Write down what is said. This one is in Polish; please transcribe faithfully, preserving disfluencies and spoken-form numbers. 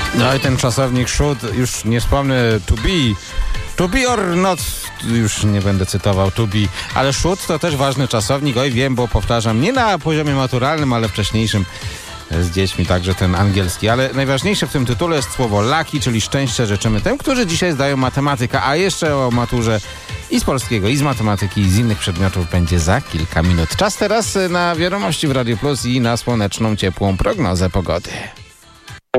No i ten czasownik should, już nie wspomnę to be, to be or not, już nie będę cytował to be, ale should to też ważny czasownik, oj wiem, bo powtarzam, nie na poziomie maturalnym, ale wcześniejszym z dziećmi, także ten angielski. Ale najważniejsze w tym tytule jest słowo lucky, czyli szczęście życzymy tym, którzy dzisiaj zdają matematykę, a jeszcze o maturze i z polskiego, i z matematyki, i z innych przedmiotów będzie za kilka minut. Czas teraz na wiadomości w Radiu Plus i na słoneczną, ciepłą prognozę pogody.